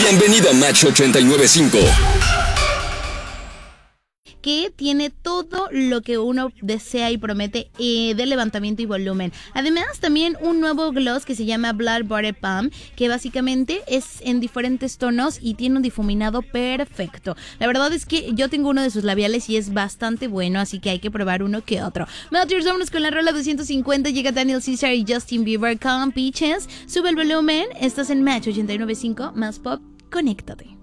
Bienvenido a Match 89.5. Que tiene todo lo que uno desea y promete de levantamiento y volumen. Además, también un nuevo gloss que se llama Blood Butter Pump, que básicamente es en diferentes tonos y tiene un difuminado perfecto. La verdad es que yo tengo uno de sus labiales y es bastante bueno, así que hay que probar uno que otro. Melters, vámonos con la rola 250. Llega Daniel Caesar y Justin Bieber con Peaches. Sube el volumen, estás en Match 89.5, más pop, conéctate.